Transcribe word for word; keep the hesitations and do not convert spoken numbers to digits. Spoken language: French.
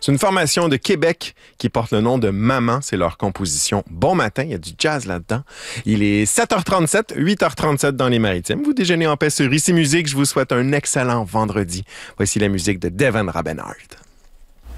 C'est une formation de Québec qui porte le nom de Maman. C'est leur composition Bon matin. Il y a du jazz là-dedans. Il est sept heures trente-sept, huit heures trente-sept dans les Maritimes. Vous déjeunez en paix sur Ici Musique. Je vous souhaite un excellent vendredi. Voici la musique de Devon Rabenhart.